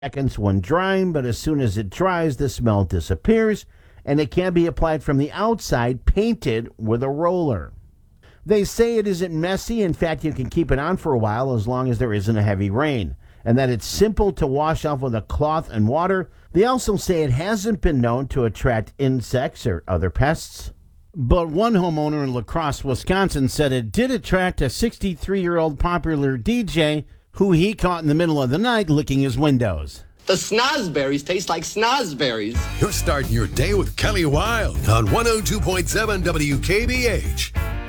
seconds when drying, but as soon as it dries, the smell disappears, and it can be applied from the outside, painted with a roller. They say it isn't messy. In fact, you can keep it on for a while as long as there isn't a heavy rain, and that it's simple to wash off with a cloth and water. They also say it hasn't been known to attract insects or other pests. But one homeowner in La Crosse, Wisconsin said it did attract a 63-year-old popular DJ who he caught in the middle of the night licking his windows. The snozberries taste like snozberries. You're starting your day with Kelly Wilde on 102.7 WKBH.